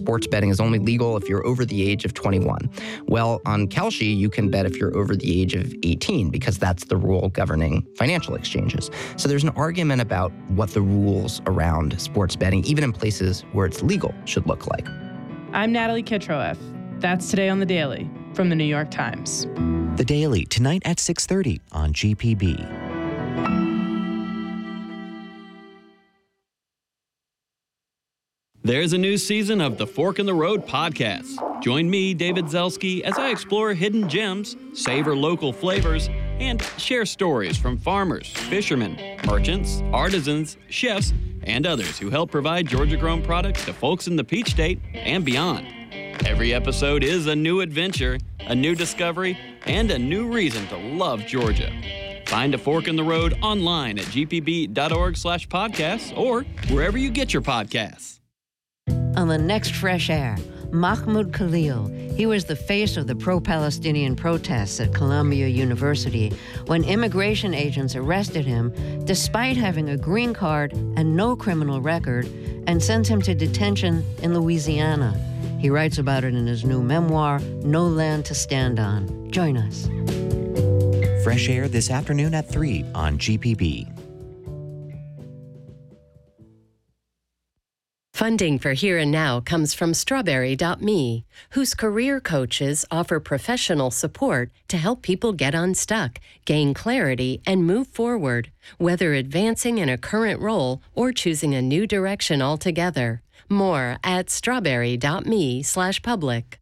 sports betting is only legal if you're over the age of 21. Well, on Kalshi, you can bet if you're over the age of 18 because that's the rule governing financial exchanges. So there's an argument about what the rules around sports betting, even in places where it's legal, should look like. I'm Natalie Kitroeff. That's Today on The Daily from The New York Times. The Daily, tonight at 6:30 on GPB. There's a new season of the Fork in the Road podcast. Join me, David Zelski, as I explore hidden gems, savor local flavors, and share stories from farmers, fishermen, merchants, artisans, chefs, and others who help provide Georgia-grown products to folks in the Peach State and beyond. Every episode is a new adventure, a new discovery, and a new reason to love Georgia. Find A Fork in the Road online at gpb.org/podcasts or wherever you get your podcasts. On the next Fresh Air, Mahmoud Khalil. He was the face of the pro-Palestinian protests at Columbia University when immigration agents arrested him despite having a green card and no criminal record and sent him to detention in Louisiana. He writes about it in his new memoir, No Land to Stand On. Join us. Fresh Air this afternoon at 3 on GPB. Funding for Here and Now comes from Strawberry.me, whose career coaches offer professional support to help people get unstuck, gain clarity, and move forward, whether advancing in a current role or choosing a new direction altogether. More at strawberry.me/public.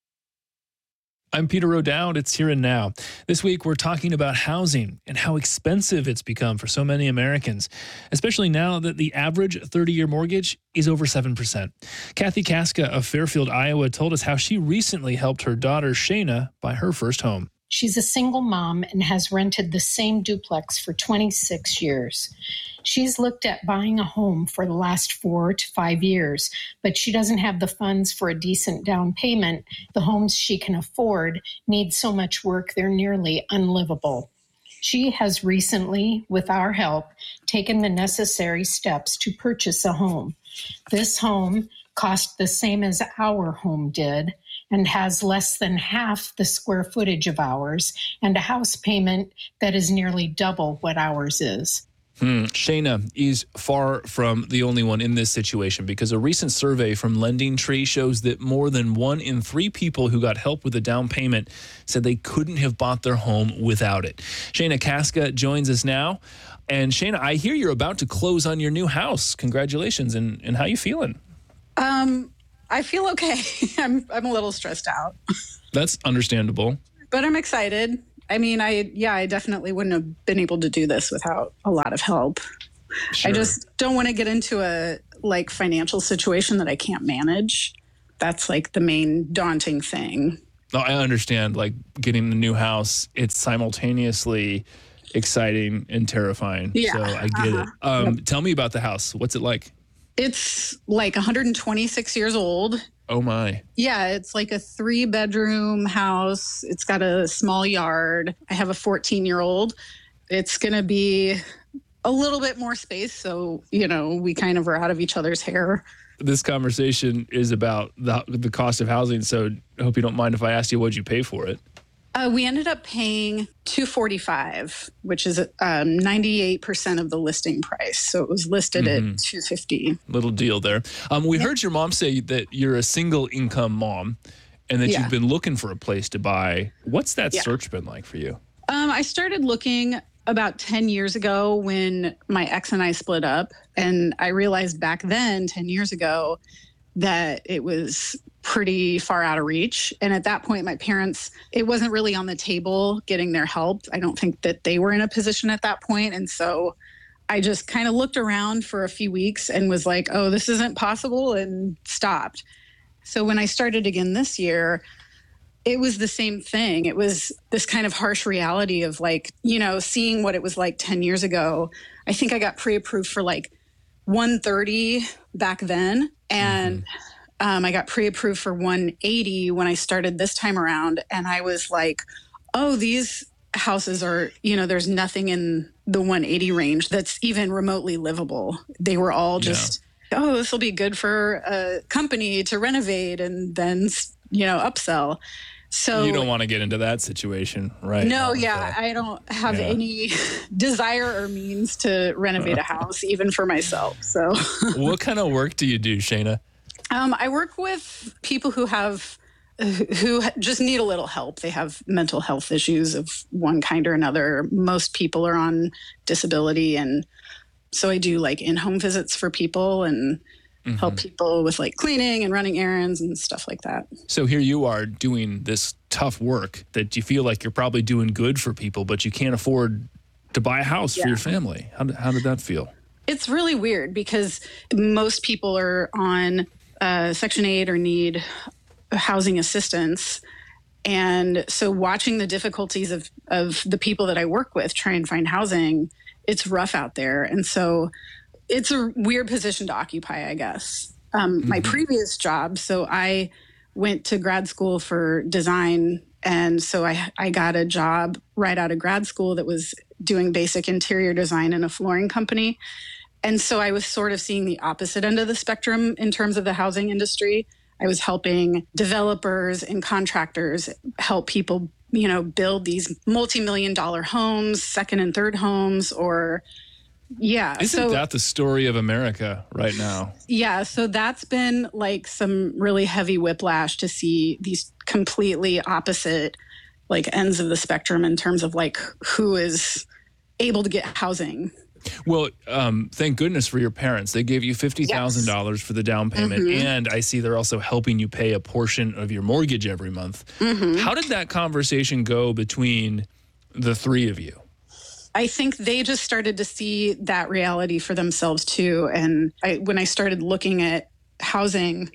I'm Peter O'Dowd. It's Here and Now. This week, we're talking about housing and how expensive it's become for so many Americans, especially now that the average 30-year mortgage is over 7%. Kathy Kaska of Fairfield, Iowa, told us how she recently helped her daughter, Shayna, buy her first home. She's a single mom and has rented the same duplex for 26 years. She's looked at buying a home for the last 4 to 5 years, but she doesn't have the funds for a decent down payment. The homes she can afford need so much work they're nearly unlivable. She has recently, with our help, taken the necessary steps to purchase a home. This home cost the same as our home did and has less than half the square footage of ours and a house payment that is nearly double what ours is. Shayna is far from the only one in this situation because a recent survey from LendingTree shows that more than 1 in 3 people who got help with a down payment said they couldn't have bought their home without it. Shayna Kaska joins us now. And Shayna, I hear you're about to close on your new house. Congratulations. And how you feeling? I feel okay. I'm a little stressed out. That's understandable. But I'm excited. I mean, I definitely wouldn't have been able to do this without a lot of help. Sure. I just don't want to get into a financial situation that I can't manage. That's the main daunting thing. No, I understand. Getting a new house, it's simultaneously exciting and terrifying. Yeah. So I get it. Yep. Tell me about the house. What's it like? It's 126 years old. Oh my. Yeah, it's a 3-bedroom house. It's got a small yard. I have a 14-year-old. It's going to be a little bit more space. So, we kind of are out of each other's hair. This conversation is about the cost of housing. So I hope you don't mind if I ask you what you pay for it. We ended up paying $245, which is 98% of the listing price. So it was listed at $250. Little deal there. We heard your mom say that you're a single income mom and that you've been looking for a place to buy. What's that search been like for you? I started looking about 10 years ago when my ex and I split up. And I realized back then, 10 years ago, that it was pretty far out of reach. And at that point, my parents, it wasn't really on the table getting their help. I don't think that they were in a position at that point. And so I just kind of looked around for a few weeks and was like, oh, this isn't possible, and stopped. So when I started again this year, it was the same thing. It was this kind of harsh reality of seeing what it was like 10 years ago. I think I got pre-approved for 130 back then. And I got pre-approved for 180 when I started this time around. And I was like, oh, these houses are, there's nothing in the 180 range that's even remotely livable. They were all just oh, this will be good for a company to renovate and then, upsell. So you don't want to get into that situation, right? No, yeah. I don't have any desire or means to renovate a house, even for myself. So what kind of work do you do, Shayna? I work with people who just need a little help. They have mental health issues of one kind or another. Most people are on disability. And so I do like in-home visits for people and help people with like cleaning and running errands and stuff like that. So here you are doing this tough work that you feel like you're probably doing good for people, but you can't afford to buy a house for your family. How did that feel? It's really weird because most people are on Section 8 or need housing assistance. And so watching the difficulties of the people that I work with try and find housing, it's rough out there. And so it's a weird position to occupy, I guess. My previous job, so I went to grad school for design. And so I got a job right out of grad school that was doing basic interior design in a flooring company. And so I was sort of seeing the opposite end of the spectrum in terms of the housing industry. I was helping developers and contractors help people, build these multi-million-dollar homes, second and third homes, or Isn't that the story of America right now? Yeah. So that's been like some really heavy whiplash to see these completely opposite like ends of the spectrum in terms of like who is able to get housing. Well, thank goodness for your parents. They gave you $50,000 for the down payment. And I see they're also helping you pay a portion of your mortgage every month. How did that conversation go between the three of you? I think they just started to see that reality for themselves too. And when I started looking at housing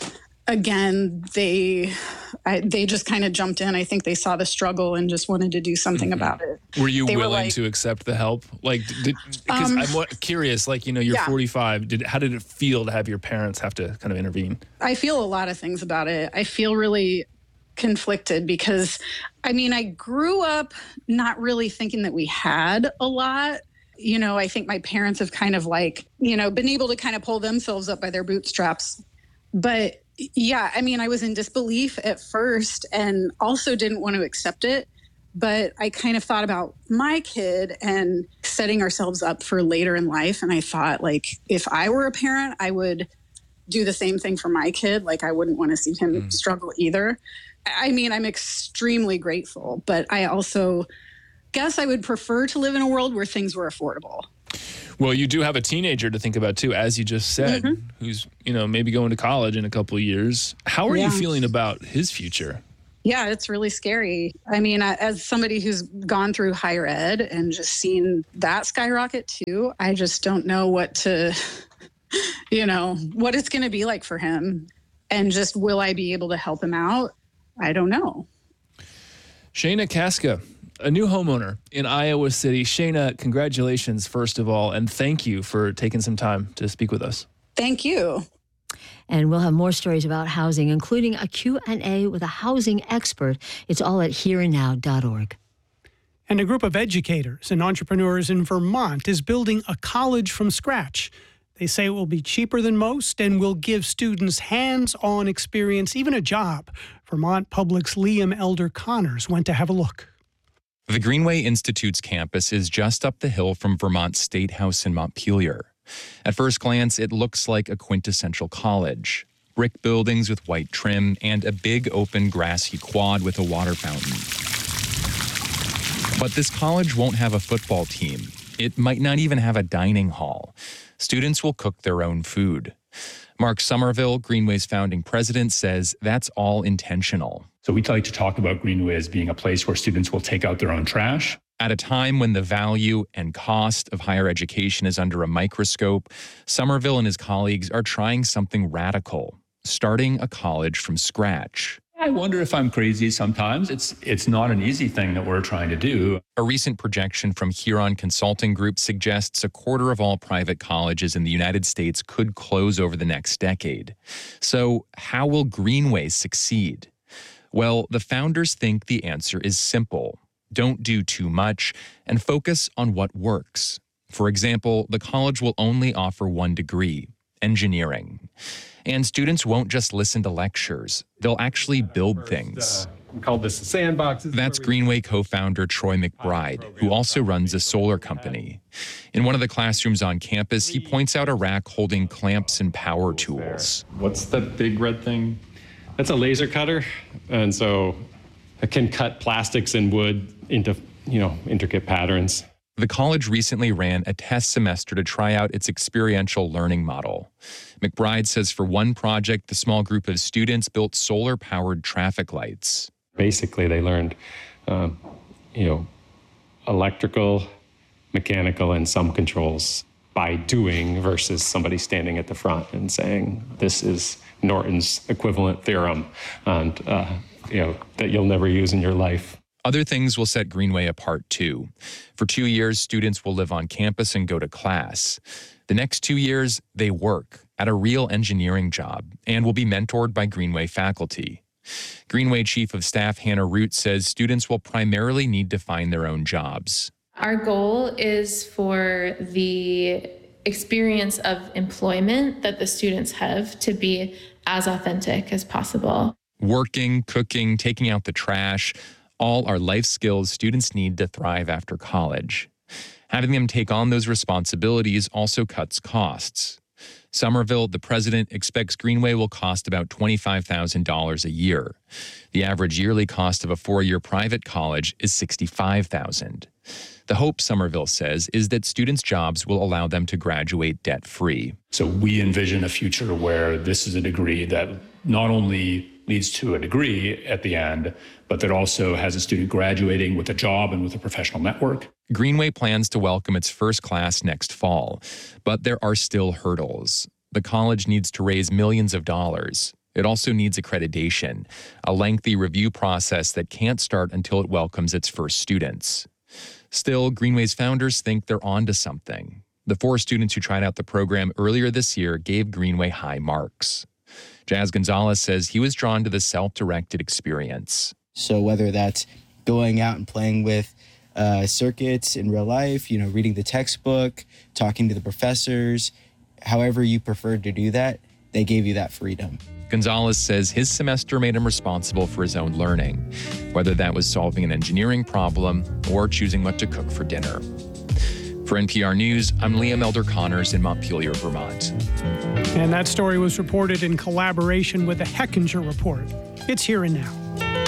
again, they just kind of jumped in. I think they saw the struggle and just wanted to do something about it. Were you willing to accept the help? Like, because I'm curious, like, you're 45. How did it feel to have your parents have to kind of intervene? I feel a lot of things about it. I feel really conflicted because, I grew up not really thinking that we had a lot. I think my parents have kind of like, been able to kind of pull themselves up by their bootstraps. But yeah, I was in disbelief at first and also didn't want to accept it. But I kind of thought about my kid and setting ourselves up for later in life. And I thought, like, if I were a parent, I would do the same thing for my kid. Like, I wouldn't want to see him struggle either. I'm extremely grateful, but I also guess I would prefer to live in a world where things were affordable. Well, you do have a teenager to think about too, as you just said, who's, maybe going to college in a couple of years. How are you feeling about his future? Yeah, it's really scary. As somebody who's gone through higher ed and just seen that skyrocket too, I just don't know what to, what it's going to be like for him. And just, will I be able to help him out? I don't know. Shayna Kaska, a new homeowner in Iowa City. Shayna, congratulations, first of all, and thank you for taking some time to speak with us. Thank you. And we'll have more stories about housing, including a Q&A with a housing expert. It's all at hereandnow.org. And a group of educators and entrepreneurs in Vermont is building a college from scratch. They say it will be cheaper than most and will give students hands-on experience, even a job. Vermont Public's Liam Elder Connors went to have a look. The Greenway Institute's campus is just up the hill from Vermont State House in Montpelier. At first glance, it looks like a quintessential college. Brick buildings with white trim and a big open grassy quad with a water fountain. But this college won't have a football team. It might not even have a dining hall. Students will cook their own food. Mark Somerville, Greenway's founding president, says that's all intentional. So we like to talk about Greenway as being a place where students will take out their own trash. At a time when the value and cost of higher education is under a microscope, Somerville and his colleagues are trying something radical, starting a college from scratch. I wonder if I'm crazy sometimes. It's not an easy thing that we're trying to do. A recent projection from Huron Consulting Group suggests a quarter of all private colleges in the United States could close over the next decade. So how will Greenway succeed? Well, the founders think the answer is simple. Don't do too much and focus on what works. For example, the college will only offer one degree, engineering. And students won't just listen to lectures. They'll actually build things. We call this the sandbox. That's Greenway co-founder Troy McBride, who also runs a solar company. In one of the classrooms on campus, he points out a rack holding clamps and power tools. What's that big red thing? That's a laser cutter. And so it can cut plastics and wood into, intricate patterns. The college recently ran a test semester to try out its experiential learning model. McBride says for one project, the small group of students built solar-powered traffic lights. Basically, they learned, electrical, mechanical, and some controls by doing versus somebody standing at the front and saying, this is Norton's equivalent theorem, and, that you'll never use in your life. Other things will set Greenway apart, too. For 2 years, students will live on campus and go to class. The next 2 years, they work at a real engineering job and will be mentored by Greenway faculty. Greenway Chief of Staff Hannah Root says students will primarily need to find their own jobs. Our goal is for the experience of employment that the students have to be as authentic as possible. Working, cooking, taking out the trash, all are life skills students need to thrive after college. Having them take on those responsibilities also cuts costs. Somerville, the president, expects Greenway will cost about $25,000 a year. The average yearly cost of a 4-year private college is $65,000. The hope, Somerville says, is that students' jobs will allow them to graduate debt-free. So we envision a future where this is a degree that not only leads to a degree at the end, but that also has a student graduating with a job and with a professional network. Greenway plans to welcome its first class next fall, but there are still hurdles. The college needs to raise millions of dollars. It also needs accreditation, a lengthy review process that can't start until it welcomes its first students. Still, Greenway's founders think they're onto something. The 4 students who tried out the program earlier this year gave Greenway high marks. Jazz Gonzalez says he was drawn to the self-directed experience. So whether that's going out and playing with circuits in real life, reading the textbook, talking to the professors, however you prefer to do that, they gave you that freedom. Gonzalez says his semester made him responsible for his own learning, whether that was solving an engineering problem or choosing what to cook for dinner. For NPR News, I'm Liam Elder Connors in Montpelier, Vermont. And that story was reported in collaboration with the Hechinger Report. It's Here and Now.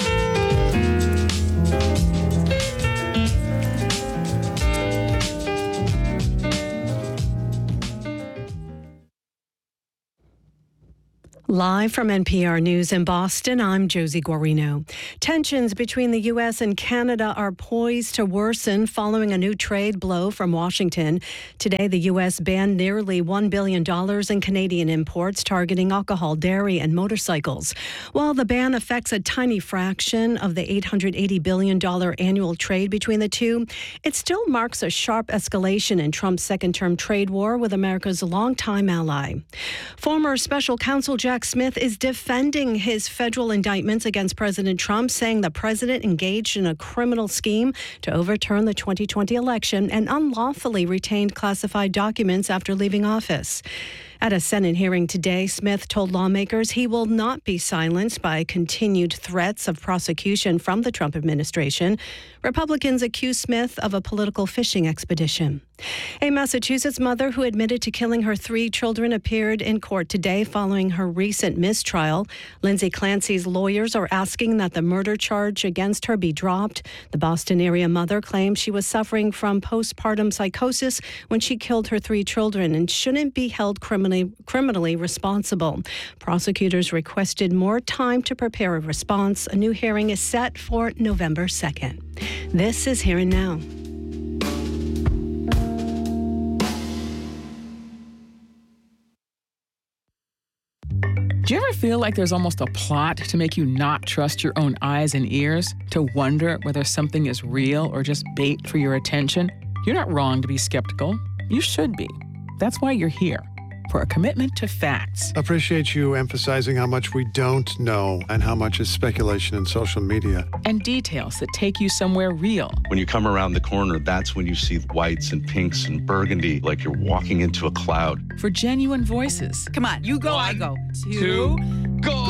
Live from NPR News in Boston, I'm Josie Guarino. Tensions between the U.S. and Canada are poised to worsen following a new trade blow from Washington. Today, the U.S. banned nearly $1 billion in Canadian imports targeting alcohol, dairy, and motorcycles. While the ban affects a tiny fraction of the $880 billion annual trade between the two, it still marks a sharp escalation in Trump's second-term trade war with America's longtime ally. Former Special Counsel Jack Smith is defending his federal indictments against President Trump, saying the president engaged in a criminal scheme to overturn the 2020 election and unlawfully retained classified documents after leaving office. At a Senate hearing today, Smith told lawmakers he will not be silenced by continued threats of prosecution from the Trump administration. Republicans accuse Smith of a political fishing expedition. A Massachusetts mother who admitted to killing her 3 children appeared in court today following her recent mistrial. Lindsay Clancy's lawyers are asking that the murder charge against her be dropped. The Boston area mother claims she was suffering from postpartum psychosis when she killed her 3 children and shouldn't be held criminally responsible. Prosecutors requested more time to prepare a response. A new hearing is set for November 2nd. This is Here and Now. Do you ever feel like there's almost a plot to make you not trust your own eyes and ears, to wonder whether something is real or just bait for your attention? You're not wrong to be skeptical. You should be. That's why you're here. for a commitment to facts. Appreciate you emphasizing how much we don't know and how much is speculation in social media. And details that take you somewhere real. When you come around the corner, that's when you see whites and pinks and burgundy, like you're walking into a cloud. For genuine voices. Come on, you go, I go. Two, go!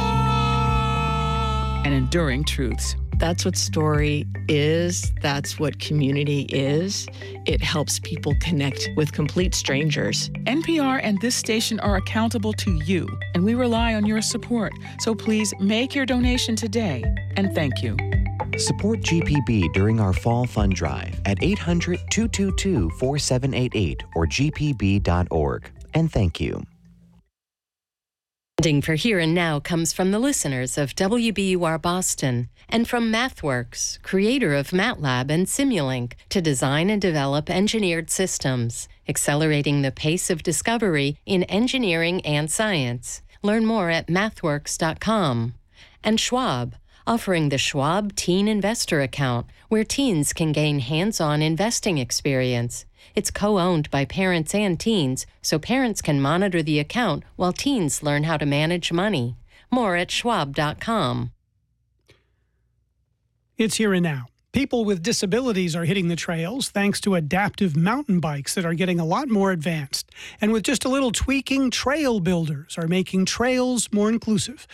And enduring truths. That's what story is. That's what community is. It helps people connect with complete strangers. NPR and this station are accountable to you, and we rely on your support. So please make your donation today, and thank you. Support GPB during our fall fund drive at 800-222-4788 or gpb.org. And thank you. Funding for Here and Now comes from the listeners of WBUR Boston and from MathWorks, creator of MATLAB and Simulink, to design and develop engineered systems, accelerating the pace of discovery in engineering and science. Learn more at mathworks.com. And Schwab, offering the Schwab Teen Investor Account, where teens can gain hands-on investing experience. It's co-owned by parents and teens, so parents can monitor the account while teens learn how to manage money. More at schwab.com. It's Here and Now. People with disabilities are hitting the trails thanks to adaptive mountain bikes that are getting a lot more advanced. And with just a little tweaking, trail builders are making trails more inclusive.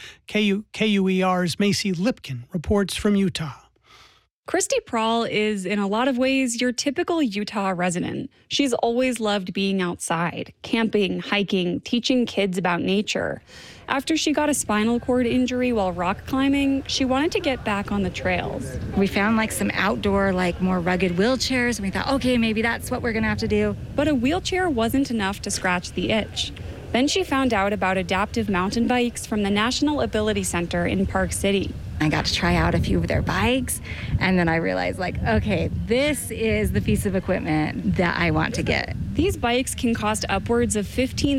KUER's Macy Lipkin reports from Utah. Christy Prahl is, in a lot of ways, your typical Utah resident. She's always loved being outside, camping, hiking, teaching kids about nature. After she got a spinal cord injury while rock climbing, she wanted to get back on the trails. We found some outdoor, more rugged wheelchairs, and we thought, okay, maybe that's what we're gonna have to do. But a wheelchair wasn't enough to scratch the itch. Then she found out about adaptive mountain bikes from the National Ability Center in Park City. I got to try out a few of their bikes, and then I realized, okay, this is the piece of equipment that I want to get. These bikes can cost upwards of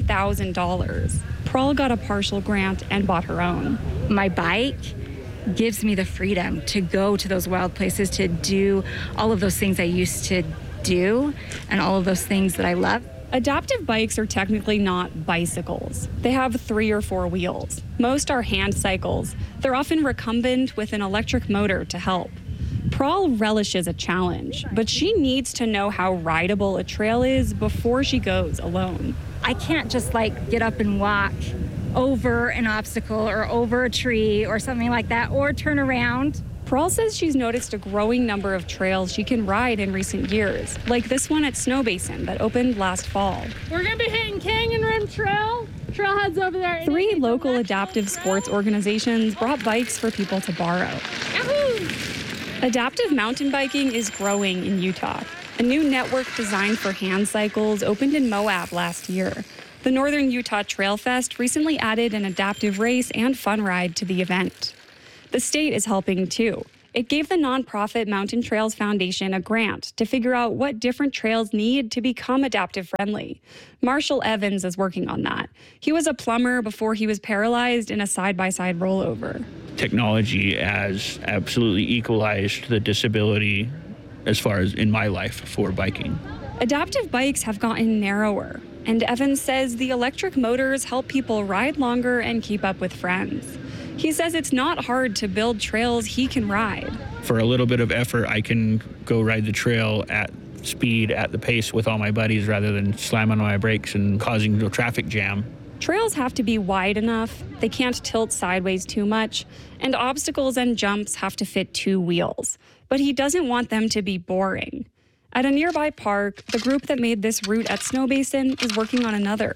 $15,000. Prahl got a partial grant and bought her own. My bike gives me the freedom to go to those wild places, to do all of those things I used to do, and all of those things that I love. Adaptive bikes are technically not bicycles. They have 3 or 4 wheels. Most are hand cycles. They're often recumbent with an electric motor to help. Prahl relishes a challenge, but she needs to know how rideable a trail is before she goes alone. I can't just get up and walk over an obstacle or over a tree or something like that, or turn around. Prahl says she's noticed a growing number of trails she can ride in recent years, like this one at Snowbasin that opened last fall. We're going to be hitting Canyon Rim Trail. Trailhead's over there. 3 local adaptive sports organizations brought bikes for people to borrow. Yahoo! Adaptive mountain biking is growing in Utah. A new network designed for hand cycles opened in Moab last year. The Northern Utah Trail Fest recently added an adaptive race and fun ride to the event. The state is helping too. It gave the nonprofit Mountain Trails Foundation a grant to figure out what different trails need to become adaptive friendly. Marshall Evans is working on that. He was a plumber before he was paralyzed in a side-by-side rollover. Technology has absolutely equalized the disability as far as in my life for biking. Adaptive bikes have gotten narrower, and Evans says the electric motors help people ride longer and keep up with friends. He says it's not hard to build trails he can ride. For a little bit of effort, I can go ride the trail at speed, at the pace with all my buddies rather than slamming on my brakes and causing a traffic jam. Trails have to be wide enough, they can't tilt sideways too much, and obstacles and jumps have to fit 2 wheels. But he doesn't want them to be boring. At a nearby park, the group that made this route at Snowbasin is working on another.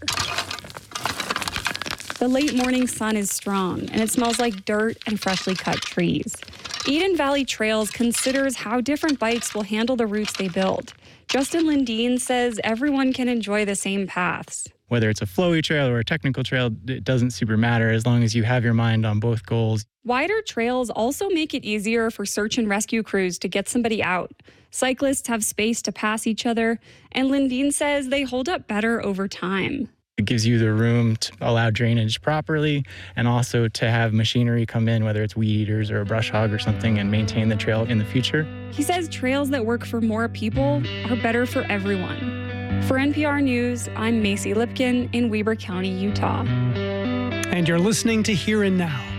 The late morning sun is strong, and it smells like dirt and freshly cut trees. Eden Valley Trails considers how different bikes will handle the routes they build. Justin Lindeen says everyone can enjoy the same paths. Whether it's a flowy trail or a technical trail, it doesn't super matter as long as you have your mind on both goals. Wider trails also make it easier for search and rescue crews to get somebody out. Cyclists have space to pass each other, and Lindeen says they hold up better over time. It gives you the room to allow drainage properly and also to have machinery come in, whether it's weed eaters or a brush hog or something, and maintain the trail in the future. He says trails that work for more people are better for everyone. For NPR News, I'm Macy Lipkin in Weber County, Utah. And you're listening to Here and Now.